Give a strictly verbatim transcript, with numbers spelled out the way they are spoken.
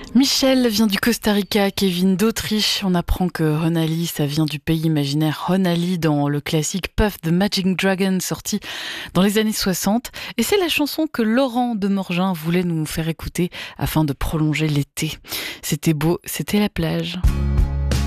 Michel vient du Costa Rica, Kevin d'Autriche. On apprend que Honali, ça vient du pays imaginaire Honali dans le classique Puff the Magic Dragon sorti dans les années soixante. Et c'est la chanson que Laurent Demorgin voulait nous faire écouter afin de prolonger l'été. C'était beau, c'était la plage.